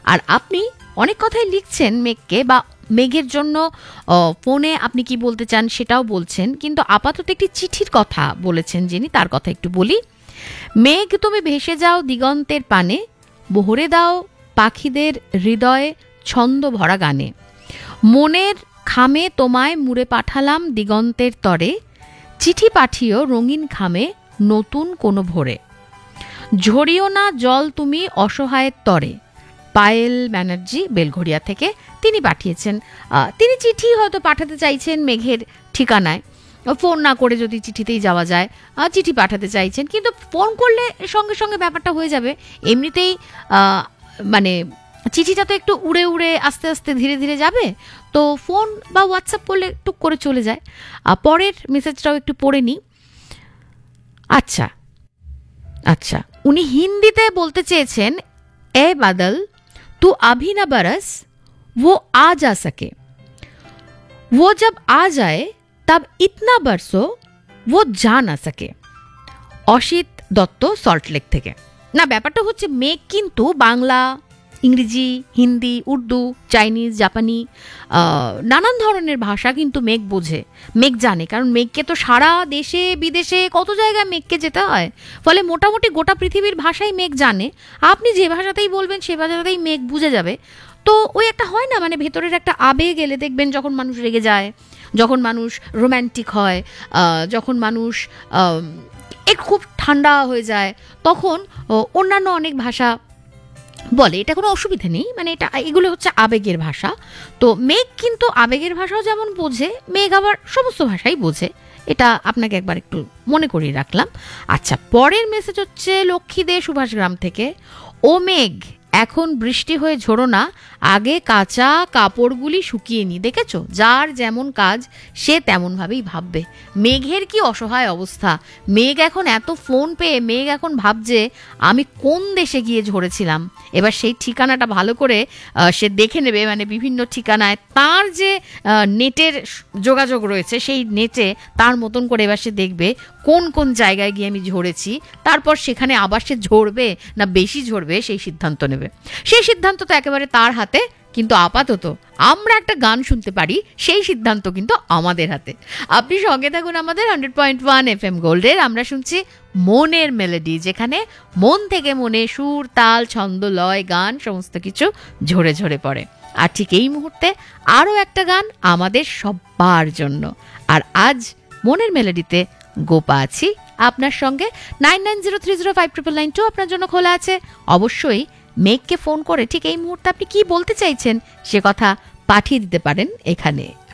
আর আপনি অনেক কথাই লিখছেন মেঘকে, বা মেঘের জন্য ফোনে আপনি কি বলতে চান সেটাও বলছেন, কিন্তু আপাতত একটি চিঠির কথা বলেছেন যিনি, তার কথা একটু বলি। মেঘ তুমি ভেসে যাও দিগন্তের পানে, ভরে দাও পাখিদের হৃদয়ে ছন্দ ভরা গানে। মনের খামে তোমায় মুড়ে পাঠালাম দিগন্তের তরে, চিঠি পাঠিও রঙিন খামে নতুন কোনো ভোরে। ঝরিও না জল তুমি অসহায়ের তরে। পায়েল ব্যানার্জি বেলঘড়িয়া থেকে তিনি পাঠিয়েছেন। তিনি চিঠি হয়তো পাঠাতে চাইছেন মেঘের ঠিকানায়, ফোন না করে যদি চিঠিতেই যাওয়া যায়, চিঠি পাঠাতে চাইছেন, কিন্তু ফোন করলে সঙ্গে সঙ্গে ব্যাপারটা হয়ে যাবে। এমনিতেই মানে চিঠিটা তো একটু উড়ে উড়ে আস্তে আস্তে ধীরে ধীরে যাবে, তো ফোন বা হোয়াটসঅ্যাপ করলে টুক করে চলে যায়। পরের মেসেজটাও একটু পড়ে নিই। আচ্ছা আচ্ছা, উনি হিন্দিতে বলতে চেয়েছেন, এ বাদল तू अभी न बरस, वो आ जा सके, वो जब आ जाए तब इतना बरसो वो जा ना सके। অসিত দত্ত সল্টলেক থেকে। না, ব্যাপারটা হচ্ছে মেঘ কিন্তু বাংলা, ইংরেজি, হিন্দি, উর্দু, চাইনিজ, জাপানি নানান ধরনের ভাষা কিন্তু মেঘ বোঝে, মেঘ জানে, কারণ মেঘকে তো সারা দেশে বিদেশে কত জায়গায় মেঘকে যেতে হয়, ফলে মোটামুটি গোটা পৃথিবীর ভাষাই মেঘ জানে। আপনি যে ভাষাতেই বলবেন সে ভাষাতেই মেঘ বুঝে যাবে। তো ওই একটা হয় না, মানে ভেতরের একটা আবেগ এলে দেখবেন, যখন মানুষ রেগে যায়, যখন মানুষ রোম্যান্টিক হয়, যখন মানুষ একটু খুব ঠান্ডা হয়ে যায়, তখন অন্যান্য অনেক ভাষা বলে, এটা কোনো অসুবিধা নেই, মানে এগুলো হচ্ছে আবেগের ভাষা। তো মেঘ কিন্তু আবেগের ভাষাও যেমন বোঝে, মেঘ আবার সমস্ত ভাষাই বোঝে, এটা আপনাকে একবার একটু মনে করিয়ে রাখলাম। আচ্ছা, পরের মেসেজ হচ্ছে লক্ষ্মী দে সুভাষগ্রাম থেকে। ও মেঘ, এখন বৃষ্টি হয়ে ঝোড়ো না, আগে কাঁচা কাপড়গুলি শুকিয়ে নি। দেখেছো, যার যেমন কাজ সে তেমনভাবেই ভাববে। মেঘের কি অসহায় অবস্থা, মেঘ এখন এত ফোন পেয়ে মেঘ এখন ভাবছে আমি কোন দেশে গিয়ে ঝরেছিলাম। এবার সেই ঠিকানাটা ভালো করে সে দেখে নেবে, মানে বিভিন্ন ঠিকানায় তার যে নেটের যোগাযোগ রয়েছে, সেই নেটে তার মতন করে এবার সে দেখবে কোন কোন জায়গায় গিয়ে আমি ঝরেছি, তারপর সেখানে আবার সে ঝরবে না বেশি ঝরবে সেই সিদ্ধান্ত নেবে। সেই সিদ্ধান্ত তো একেবারে তার হাতে, কিন্তু আপাতত আমরা একটা গান শুনতে পারি, সেই সিদ্ধান্ত কিন্তু আমাদের হাতে। আপনি সঙ্গে থাকুন আমাদের 100.1 FM গোল্ডের। আমরা শুনছি মনের মেলোডি, যেখানে মন থেকে মনে সুর, তাল, ছন্দ, লয়, গান সমস্ত কিছু ঝরে ঝরে পড়ে। আর ঠিক এই মুহূর্তে আরও একটা গান আমাদের সবার জন্য। আর আজ মনের মেলোডিতে গোপা আছি আপনার সঙ্গে। 9903059992 আপনার জন্য খোলা আছে। অবশ্যই মেঘকে ফোন করে ঠিক এই মুহূর্তে আপনি কি বলতে চাইছেন সে কথা পাঠিয়ে দিতে পারেন এখানে।